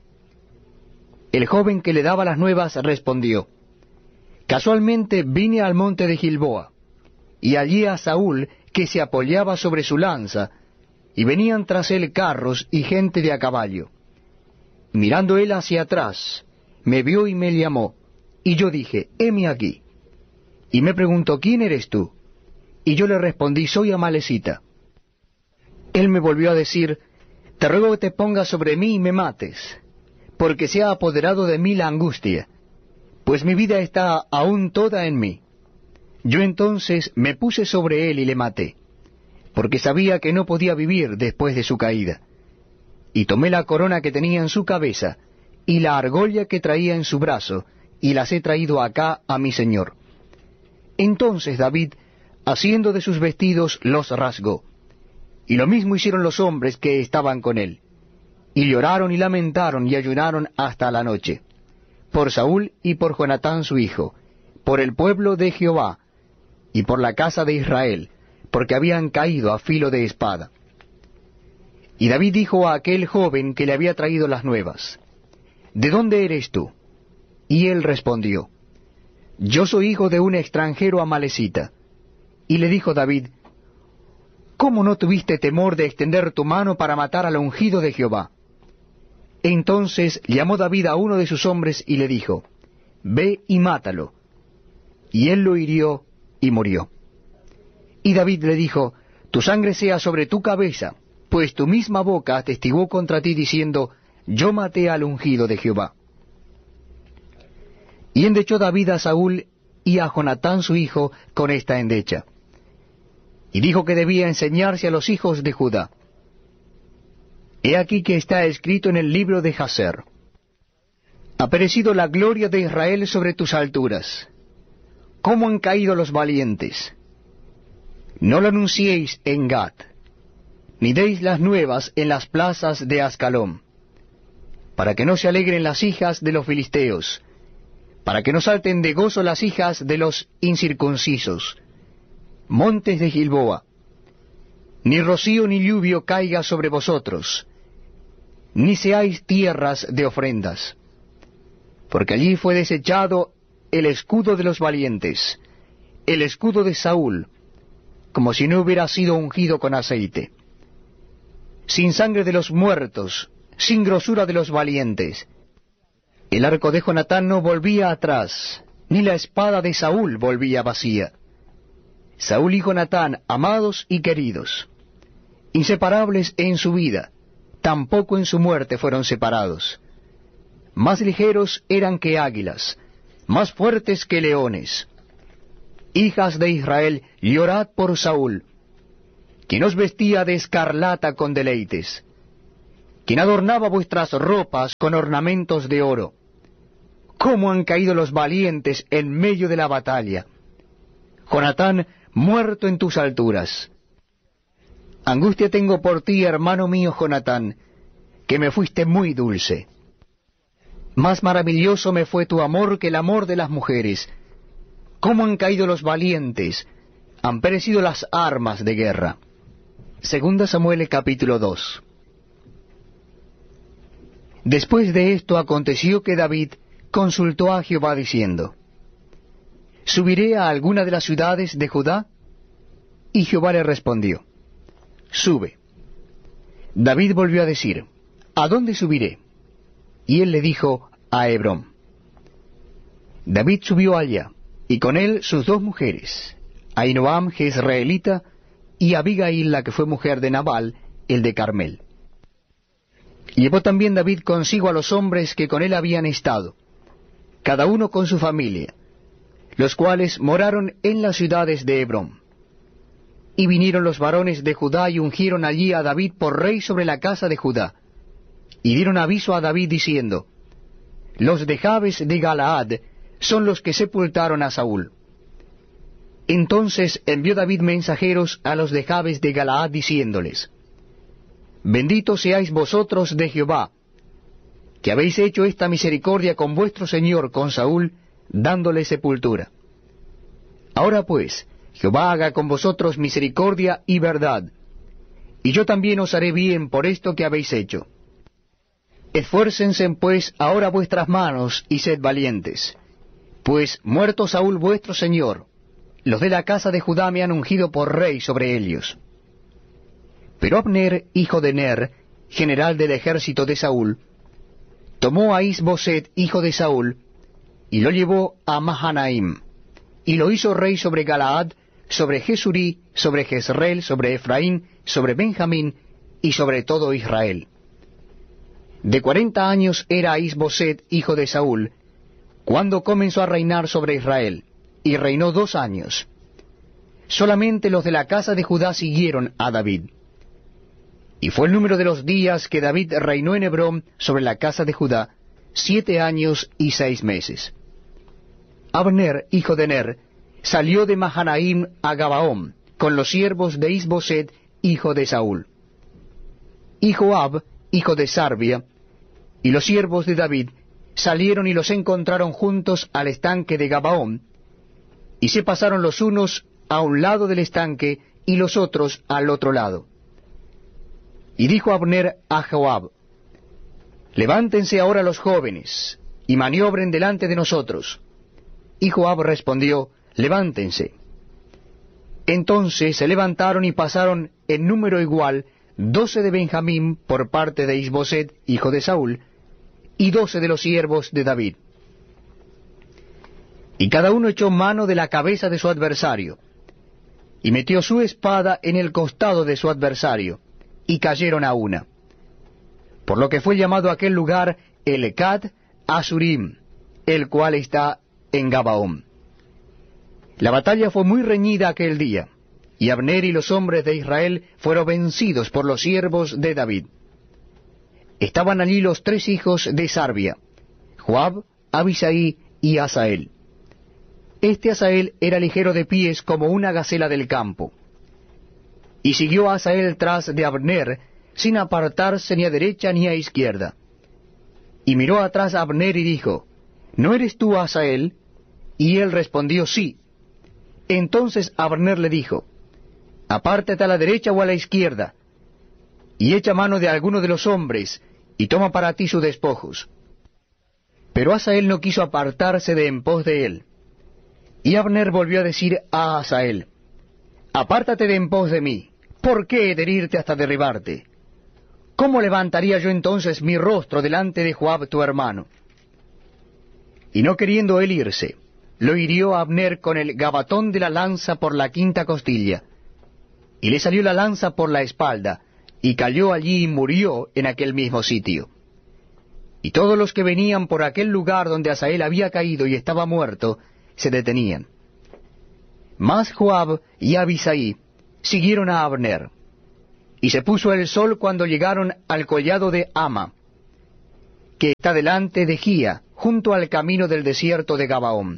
El joven que le daba las nuevas respondió, casualmente vine al monte de Gilboa, y hallé a Saúl que se apoyaba sobre su lanza, y venían tras él carros y gente de a caballo. Mirando él hacia atrás, me vio y me llamó, y yo dije, heme aquí. Y me preguntó, ¿quién eres tú? Y yo le respondí, soy amalecita. Él me volvió a decir, te ruego que te pongas sobre mí y me mates, porque se ha apoderado de mí la angustia, pues mi vida está aún toda en mí. Yo entonces me puse sobre él y le maté, porque sabía que no podía vivir después de su caída. Y tomé la corona que tenía en su cabeza, y la argolla que traía en su brazo, y las he traído acá a mi señor. Entonces David, haciendo de sus vestidos, los rasgó. Y lo mismo hicieron los hombres que estaban con él. Y lloraron y lamentaron y ayunaron hasta la noche, por Saúl y por Jonatán su hijo, por el pueblo de Jehová, y por la casa de Israel, porque habían caído a filo de espada. Y David dijo a aquel joven que le había traído las nuevas, ¿de dónde eres tú? Y él respondió, yo soy hijo de un extranjero amalecita. Y le dijo David, ¿cómo no tuviste temor de extender tu mano para matar al ungido de Jehová? Entonces llamó David a uno de sus hombres y le dijo, ve y mátalo. Y él lo hirió y murió. Y David le dijo, tu sangre sea sobre tu cabeza, pues tu misma boca atestiguó contra ti diciendo, yo maté al ungido de Jehová. Y endechó David a Saúl y a Jonatán su hijo con esta endecha. Y dijo que debía enseñarse a los hijos de Judá. He aquí que está escrito en el libro de Jaser. Ha perecido la gloria de Israel sobre tus alturas. ¿Cómo han caído los valientes? No lo anunciéis en Gat, ni deis las nuevas en las plazas de Ascalón, para que no se alegren las hijas de los filisteos, para que no salten de gozo las hijas de los incircuncisos. Montes de Gilboa, ni rocío ni lluvio caiga sobre vosotros, ni seáis tierras de ofrendas, porque allí fue desechado el escudo de los valientes, el escudo de Saúl, como si no hubiera sido ungido con aceite. Sin sangre de los muertos, sin grosura de los valientes. El arco de Jonatán no volvía atrás, ni la espada de Saúl volvía vacía. Saúl y Jonatán, amados y queridos, inseparables en su vida, tampoco en su muerte fueron separados. Más ligeros eran que águilas, más fuertes que leones. Hijas de Israel, llorad por Saúl, quien os vestía de escarlata con deleites, quien adornaba vuestras ropas con ornamentos de oro. ¿Cómo han caído los valientes en medio de la batalla? Jonatán, muerto en tus alturas. Angustia tengo por ti, hermano mío Jonatán, que me fuiste muy dulce. Más maravilloso me fue tu amor que el amor de las mujeres. ¿Cómo han caído los valientes? Han perecido las armas de guerra. Segunda Samuel capítulo dos. Después de esto aconteció que David consultó a Jehová diciendo, ¿subiré a alguna de las ciudades de Judá? Y Jehová le respondió, sube. David volvió a decir, ¿a dónde subiré? Y él le dijo, a Hebrón. David subió allá, y con él sus dos mujeres, Ahinoam jezreelita, y Abigail, la que fue mujer de Nabal, el de Carmel. Llevó también David consigo a los hombres que con él habían estado, cada uno con su familia, los cuales moraron en las ciudades de Hebrón. Y vinieron los varones de Judá y ungieron allí a David por rey sobre la casa de Judá. Y dieron aviso a David diciendo, los de Jabes de Galaad son los que sepultaron a Saúl. Entonces envió David mensajeros a los de Jabes de Galaad diciéndoles, benditos seáis vosotros de Jehová, que habéis hecho esta misericordia con vuestro señor, con Saúl, dándole sepultura. Ahora pues, Jehová haga con vosotros misericordia y verdad, y yo también os haré bien por esto que habéis hecho. Esfuércense pues ahora vuestras manos y sed valientes, pues muerto Saúl vuestro señor, los de la casa de Judá me han ungido por rey sobre ellos. Pero Abner, hijo de Ner, general del ejército de Saúl, tomó a Is-Boset, hijo de Saúl, y lo llevó a Mahanaim, y lo hizo rey sobre Galaad, sobre Jesurí, sobre Jezreel, sobre Efraín, sobre Benjamín, y sobre todo Israel. De cuarenta años era Is-Boset, hijo de Saúl, cuando comenzó a reinar sobre Israel, y reinó dos años. Solamente los de la casa de Judá siguieron a David. Y fue el número de los días que David reinó en Hebrón sobre la casa de Judá, siete años y seis meses. Abner, hijo de Ner, salió de Mahanaim a Gabaón, con los siervos de Is-Boset, hijo de Saúl. Y Joab, hijo de Sarbia, y los siervos de David, salieron y los encontraron juntos al estanque de Gabaón, y se pasaron los unos a un lado del estanque, y los otros al otro lado. Y dijo Abner a Joab, levántense ahora los jóvenes, y maniobren delante de nosotros. Y Joab respondió, levántense. Entonces se levantaron y pasaron en número igual doce de Benjamín por parte de Is-Boset, hijo de Saúl, y doce de los siervos de David. Y cada uno echó mano de la cabeza de su adversario, y metió su espada en el costado de su adversario, y cayeron a una. Por lo que fue llamado aquel lugar Elecad Asurim, el cual está en Gabaón. La batalla fue muy reñida aquel día, y Abner y los hombres de Israel fueron vencidos por los siervos de David. Estaban allí los tres hijos de Sarbia, Joab, Abisai y Asael. Este Asael era ligero de pies como una gacela del campo. Y siguió Asael tras de Abner, sin apartarse ni a derecha ni a izquierda. Y miró atrás a Abner y dijo, ¿no eres tú Asael? Y él respondió, sí. Entonces Abner le dijo, apártate a la derecha o a la izquierda, y echa mano de alguno de los hombres, y toma para ti sus despojos. Pero Asael no quiso apartarse de en pos de él. Y Abner volvió a decir a Asael, apártate de en pos de mí, ¿por qué he de herirte hasta derribarte? ¿Cómo levantaría yo entonces mi rostro delante de Joab tu hermano? Y no queriendo él irse, lo hirió a Abner con el gabatón de la lanza por la quinta costilla, y le salió la lanza por la espalda, y cayó allí y murió en aquel mismo sitio. Y todos los que venían por aquel lugar donde Asael había caído y estaba muerto, se detenían. Mas Joab y Abisai siguieron a Abner. Y se puso el sol cuando llegaron al collado de Ama, que está delante de Gía, junto al camino del desierto de Gabaón.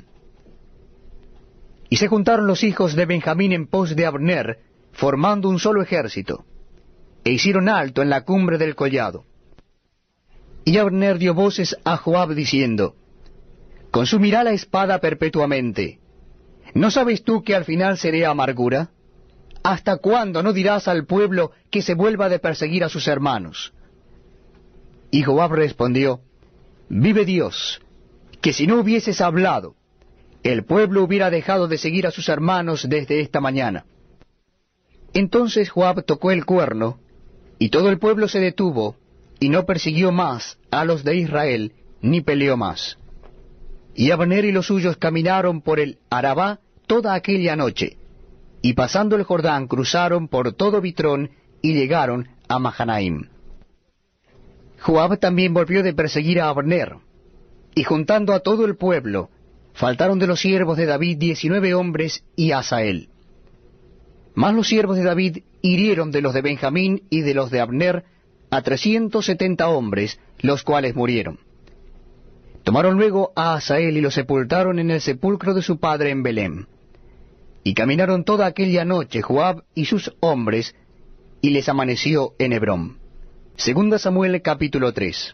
Y se juntaron los hijos de Benjamín en pos de Abner, formando un solo ejército, e hicieron alto en la cumbre del collado. Y Abner dio voces a Joab diciendo, consumirá la espada perpetuamente. ¿No sabes tú que al final seré amargura? ¿Hasta cuándo no dirás al pueblo que se vuelva de perseguir a sus hermanos? Y Joab respondió, vive Dios, que si no hubieses hablado, el pueblo hubiera dejado de seguir a sus hermanos desde esta mañana. Entonces Joab tocó el cuerno, y todo el pueblo se detuvo, y no persiguió más a los de Israel, ni peleó más. Y Abner y los suyos caminaron por el Arabá toda aquella noche, y pasando el Jordán cruzaron por todo Bitrón, y llegaron a Mahanaim. Joab también volvió de perseguir a Abner, y juntando a todo el pueblo, faltaron de los siervos de David diecinueve hombres y Asael. Mas los siervos de David hirieron de los de Benjamín y de los de Abner a trescientos setenta hombres, los cuales murieron. Tomaron luego a Asael y lo sepultaron en el sepulcro de su padre en Belén. Y caminaron toda aquella noche Joab y sus hombres, y les amaneció en Hebrón. Segunda Samuel capítulo tres.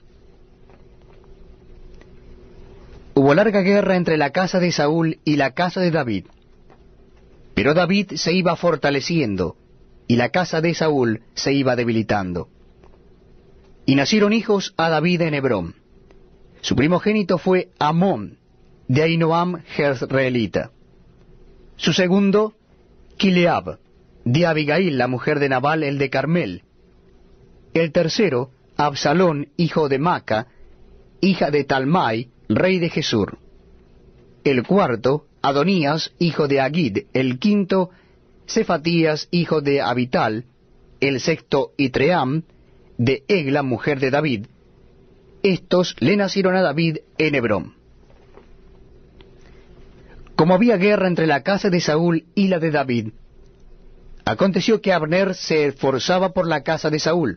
Hubo larga guerra entre la casa de Saúl y la casa de David. Pero David se iba fortaleciendo, y la casa de Saúl se iba debilitando. Y nacieron hijos a David en Hebrón. Su primogénito fue Amón, de Ahinoam jezreelita. Su segundo, Kileab, de Abigail, la mujer de Nabal, el de Carmel. El tercero, Absalón, hijo de Maca, hija de Talmai, rey de Gesur. El cuarto, Adonías, hijo de Agid. El quinto, Cefatías, hijo de Abital. El sexto, Itream, de Egla, mujer de David. Estos le nacieron a David en Hebrón. Como había guerra entre la casa de Saúl y la de David, aconteció que Abner se esforzaba por la casa de Saúl.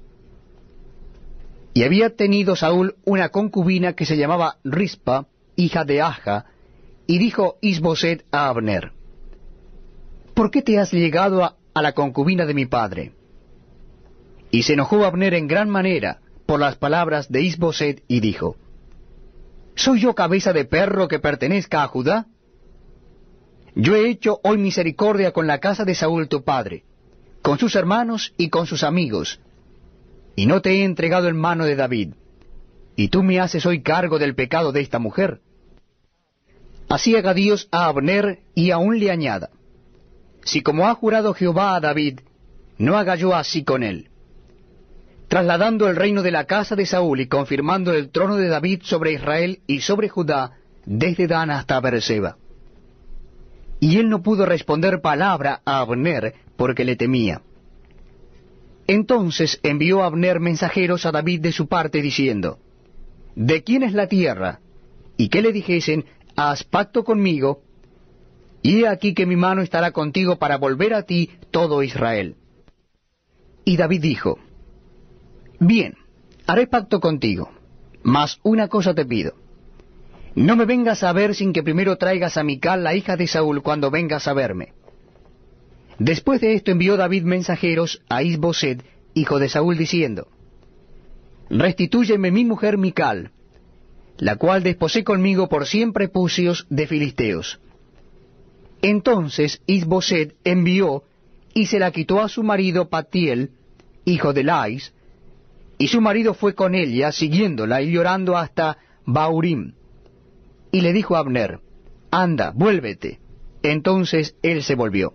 Y había tenido Saúl una concubina que se llamaba Rispa, hija de Aja, y dijo Isboset a Abner, ¿por qué te has llegado a, a la concubina de mi padre? Y se enojó Abner en gran manera por las palabras de Isboset, y dijo, ¿soy yo cabeza de perro que pertenezca a Judá? Yo he hecho hoy misericordia con la casa de Saúl tu padre, con sus hermanos y con sus amigos, y no te he entregado en mano de David, y tú me haces hoy cargo del pecado de esta mujer. Así haga Dios a Abner, y aún le añada, si como ha jurado Jehová a David, no haga yo así con él, trasladando el reino de la casa de Saúl y confirmando el trono de David sobre Israel y sobre Judá, desde Dan hasta Beerseba. Y él no pudo responder palabra a Abner, porque le temía. Entonces envió Abner mensajeros a David de su parte, diciendo, ¿de quién es la tierra? Y que le dijesen, haz pacto conmigo, y he aquí que mi mano estará contigo para volver a ti todo Israel. Y David dijo, bien, haré pacto contigo, mas una cosa te pido, no me vengas a ver sin que primero traigas a Mical, la hija de Saúl, cuando vengas a verme. Después de esto envió David mensajeros a Isboset, hijo de Saúl, diciendo, restitúyeme mi mujer Mical, la cual desposé conmigo por cien prepucios de filisteos. Entonces Isboset envió y se la quitó a su marido Patiel, hijo de Lais, y su marido fue con ella, siguiéndola y llorando hasta Baurim. Y le dijo a Abner, anda, vuélvete. Entonces él se volvió.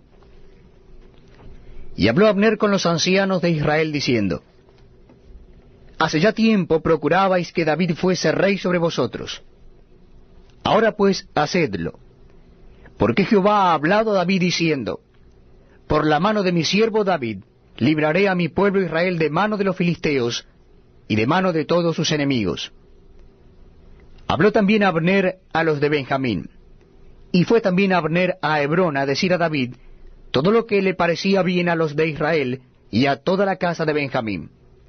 Y habló Abner con los ancianos de Israel, diciendo, hace ya tiempo procurabais que David fuese rey sobre vosotros. Ahora pues, hacedlo. Porque Jehová ha hablado a David diciendo, por la mano de mi siervo David, libraré a mi pueblo Israel de mano de los filisteos y de mano de todos sus enemigos. Habló también Abner a los de Benjamín. Y fue también Abner a Hebrón a decir a David, todo lo que le parecía bien a los de Israel y a toda la casa de Benjamín.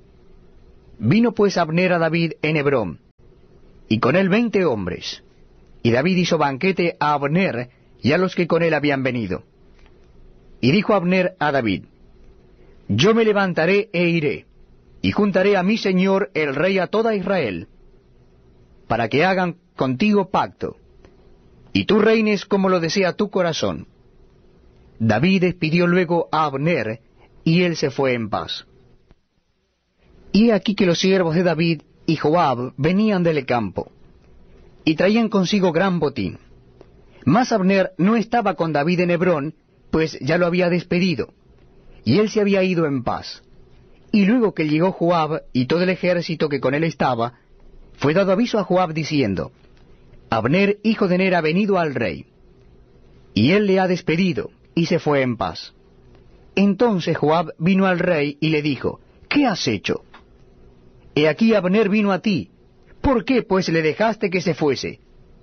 Vino pues Abner a David en Hebrón, y con él veinte hombres. Y David hizo banquete a Abner y a los que con él habían venido. Y dijo Abner a David: Yo me levantaré e iré, y juntaré a mi señor el rey a toda Israel, para que hagan contigo pacto, y tú reines como lo desea tu corazón. David despidió luego a Abner, y él se fue en paz. Y he aquí que los siervos de David y Joab venían del campo, y traían consigo gran botín. Mas Abner no estaba con David en Hebrón, pues ya lo había despedido, y él se había ido en paz. Y luego que llegó Joab y todo el ejército que con él estaba, fue dado aviso a Joab diciendo: Abner, hijo de Ner, ha venido al rey. Y él le ha despedido, y se fue en paz. Entonces Joab vino al rey y le dijo: ¿Qué has hecho? He aquí Abner vino a ti. ¿Por qué pues le dejaste que se fuese?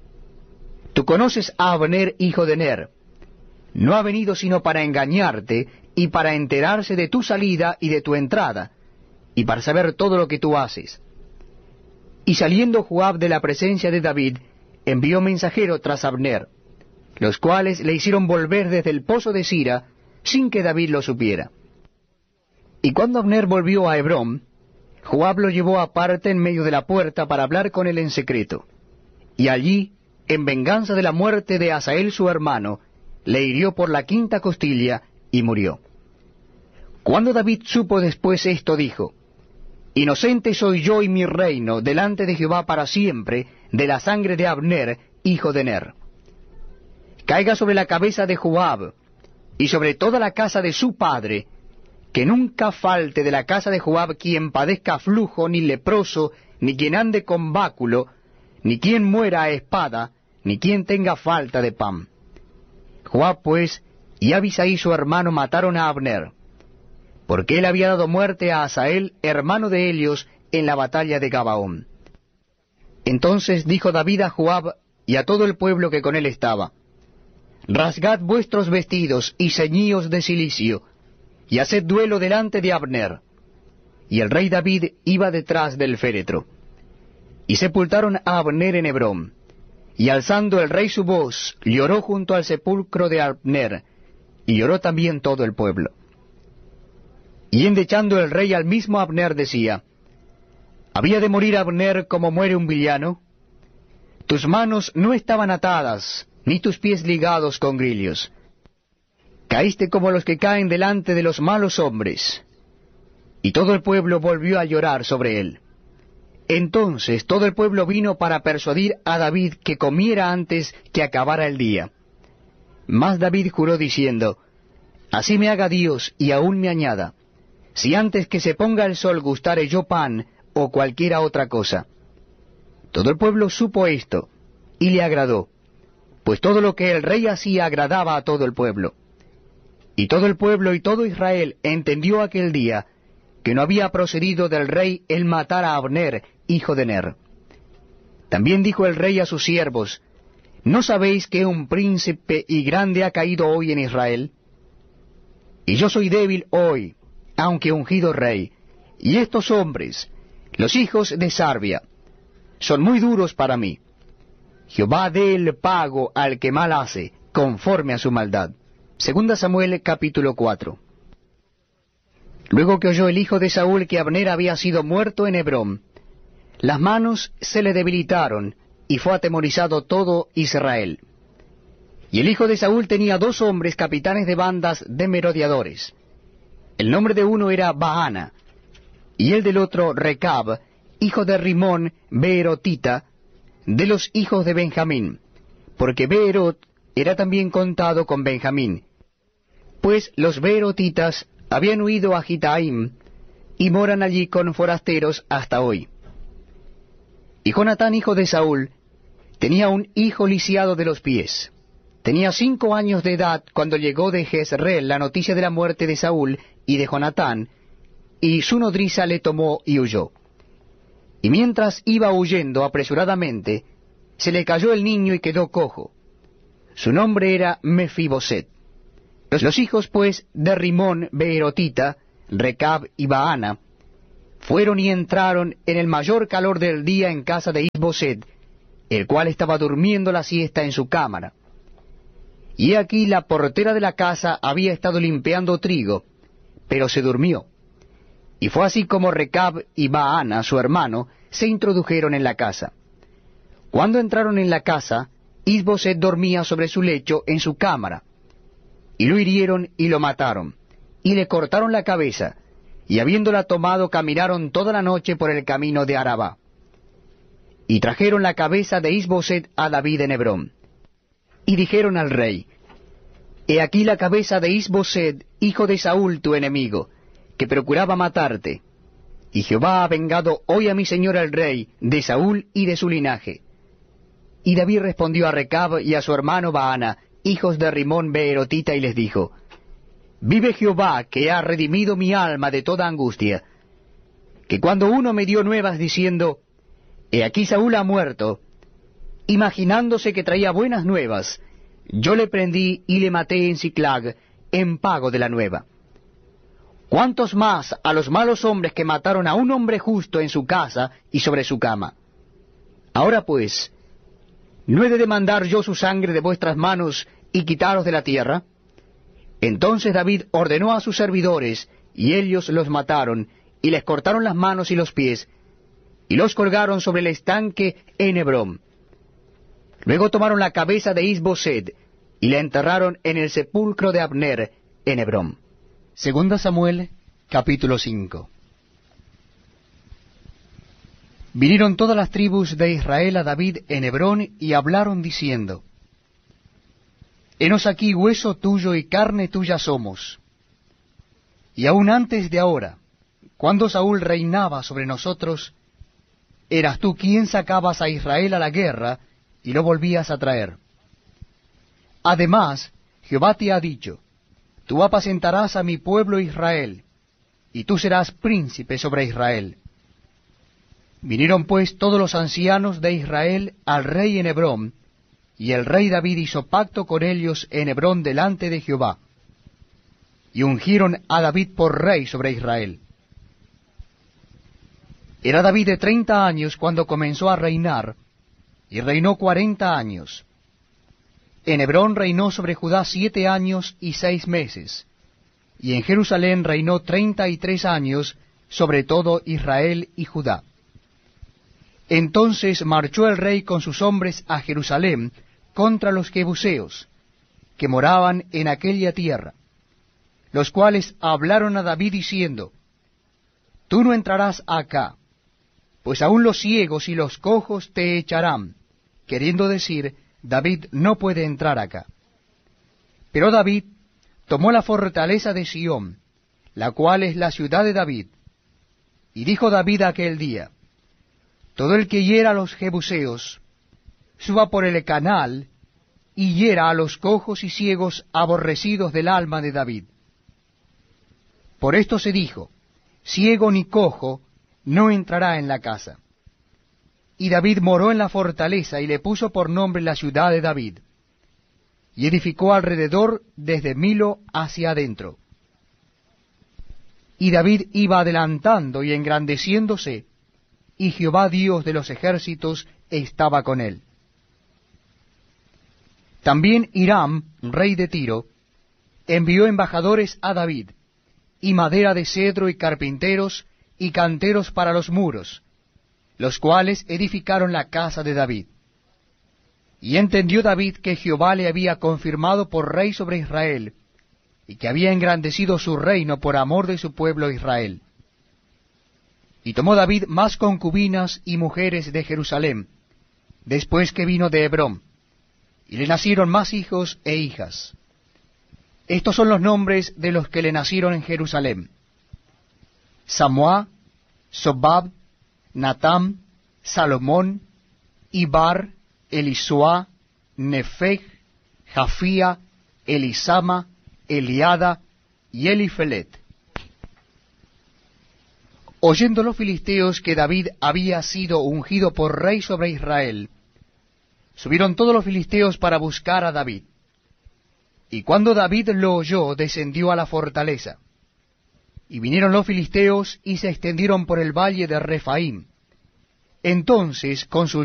Tú conoces a Abner, hijo de Ner. No ha venido sino para engañarte, y para enterarse de tu salida y de tu entrada, y para saber todo lo que tú haces. Y saliendo Joab de la presencia de David, envió mensajero tras Abner, los cuales le hicieron volver desde el pozo de Sira, sin que David lo supiera. Y cuando Abner volvió a Hebrón, Joab lo llevó aparte en medio de la puerta para hablar con él en secreto. Y allí, en venganza de la muerte de Asael su hermano, le hirió por la quinta costilla y murió. Cuando David supo después esto, dijo: Inocente soy yo y mi reino delante de Jehová para siempre de la sangre de Abner, hijo de Ner. Caiga sobre la cabeza de Joab y sobre toda la casa de su padre, que nunca falte de la casa de Joab quien padezca flujo, ni leproso, ni quien ande con báculo, ni quien muera a espada, ni quien tenga falta de pan. Joab pues y Abisai su hermano mataron a Abner, porque él había dado muerte a Asael, hermano de Helios, en la batalla de Gabaón. Entonces dijo David a Joab y a todo el pueblo que con él estaba: Rasgad vuestros vestidos y ceñíos de cilicio, y haced duelo delante de Abner. Y el rey David iba detrás del féretro. Y sepultaron a Abner en Hebrón. Y alzando el rey su voz, lloró junto al sepulcro de Abner, y lloró también todo el pueblo. Y endechando el rey al mismo Abner decía: ¿Había de morir Abner como muere un villano? Tus manos no estaban atadas, ni tus pies ligados con grillos. Caíste como los que caen delante de los malos hombres. Y todo el pueblo volvió a llorar sobre él. Entonces todo el pueblo vino para persuadir a David que comiera antes que acabara el día. Mas David juró diciendo: Así me haga Dios y aún me añada, si antes que se ponga el sol gustare yo pan o cualquiera otra cosa. Todo el pueblo supo esto, y le agradó, pues todo lo que el rey hacía agradaba a todo el pueblo. Y todo el pueblo y todo Israel entendió aquel día que no había procedido del rey el matar a Abner, hijo de Ner. También dijo el rey a sus siervos: ¿No sabéis que un príncipe y grande ha caído hoy en Israel? Y yo soy débil hoy, aunque ungido rey, y estos hombres, los hijos de Sarbia, son muy duros para mí. Jehová dé el pago al que mal hace, conforme a su maldad. Segunda Samuel capítulo cuatro. Luego que oyó el hijo de Saúl que Abner había sido muerto en Hebrón, las manos se le debilitaron, y fue atemorizado todo Israel. Y el hijo de Saúl tenía dos hombres capitanes de bandas de merodeadores. El nombre de uno era Baana, y el del otro Recab, hijo de Rimón Beerotita, de los hijos de Benjamín, porque Beerot era también contado con Benjamín, pues los beerotitas habían huido a Gitaim, y moran allí con forasteros hasta hoy. Y Jonatán, hijo de Saúl, tenía un hijo lisiado de los pies. Tenía cinco años de edad cuando llegó de Jezreel la noticia de la muerte de Saúl y de Jonatán, y su nodriza le tomó y huyó. Y mientras iba huyendo apresuradamente, se le cayó el niño y quedó cojo. Su nombre era Mefiboset. Los hijos, pues, de Rimón Beerotita, Recab y Baana, fueron y entraron en el mayor calor del día en casa de Is-Boseth, el cual estaba durmiendo la siesta en su cámara. Y he aquí la portera de la casa había estado limpiando trigo, pero se durmió. Y fue así como Recab y Baana, su hermano, se introdujeron en la casa. Cuando entraron en la casa, Is-Boseth dormía sobre su lecho en su cámara. Y lo hirieron y lo mataron, y le cortaron la cabeza, y habiéndola tomado caminaron toda la noche por el camino de Arabá. Y trajeron la cabeza de Is-Boseth a David en Hebrón. Y dijeron al rey, He aquí la cabeza de Is-Boseth, hijo de Saúl tu enemigo, que procuraba matarte. Y Jehová ha vengado hoy a mi señor el rey, de Saúl y de su linaje. Y David respondió a Recab y a su hermano Baana, hijos de Rimón Beerotita, y les dijo, Vive Jehová, que ha redimido mi alma de toda angustia, que cuando uno me dio nuevas diciendo, He aquí Saúl ha muerto, imaginándose que traía buenas nuevas, yo le prendí y le maté en Siclag, en pago de la nueva. ¿Cuántos más a los malos hombres que mataron a un hombre justo en su casa y sobre su cama? Ahora pues, ¿no he de demandar yo su sangre de vuestras manos y quitaros de la tierra? Entonces David ordenó a sus servidores, y ellos los mataron, y les cortaron las manos y los pies, y los colgaron sobre el estanque en Hebrón. Luego tomaron la cabeza de Is-Boseth, y la enterraron en el sepulcro de Abner, en Hebrón. Segunda Samuel, capítulo cinco. Vinieron todas las tribus de Israel a David en Hebrón, y hablaron diciendo, Henos aquí hueso tuyo y carne tuya somos. Y aun antes de ahora, cuando Saúl reinaba sobre nosotros, eras tú quien sacabas a Israel a la guerra, y lo volvías a traer. Además, Jehová te ha dicho, Tú apacentarás a mi pueblo Israel, y tú serás príncipe sobre Israel. Vinieron pues todos los ancianos de Israel al rey en Hebrón, y el rey David hizo pacto con ellos en Hebrón delante de Jehová, y ungieron a David por rey sobre Israel. Era David de treinta años cuando comenzó a reinar, y reinó cuarenta años. En Hebrón reinó sobre Judá siete años y seis meses, y en Jerusalén reinó treinta y tres años sobre todo Israel y Judá. Entonces marchó el rey con sus hombres a Jerusalén contra los jebuseos, que moraban en aquella tierra, los cuales hablaron a David diciendo, Tú no entrarás acá, pues aun los ciegos y los cojos te echarán, queriendo decir, David no puede entrar acá. Pero David tomó la fortaleza de Sión, la cual es la ciudad de David, y dijo David aquel día, Todo el que hiera a los jebuseos, suba por el canal, y hiera a los cojos y ciegos aborrecidos del alma de David. Por esto se dijo, ciego ni cojo no entrará en la casa. Y David moró en la fortaleza, y le puso por nombre la ciudad de David, y edificó alrededor desde Milo hacia adentro. Y David iba adelantando y engrandeciéndose, y Jehová Dios de los ejércitos estaba con él. También Hiram, rey de Tiro, envió embajadores a David, y madera de cedro y carpinteros y canteros para los muros, los cuales edificaron la casa de David. Y entendió David que Jehová le había confirmado por rey sobre Israel, y que había engrandecido su reino por amor de su pueblo Israel. Y tomó David más concubinas y mujeres de Jerusalén, después que vino de Hebrón, y le nacieron más hijos e hijas. Estos son los nombres de los que le nacieron en Jerusalén: Samuá, Sobab, Natam, Salomón, Ibar, Elisuá, Nefeg, Jafía, Elisama, Eliada y Elifelet. Oyendo los filisteos que David había sido ungido por rey sobre Israel, subieron todos los filisteos para buscar a David. Y cuando David lo oyó, descendió a la fortaleza. Y vinieron los filisteos y se extendieron por el valle de Rephaim. Entonces consultó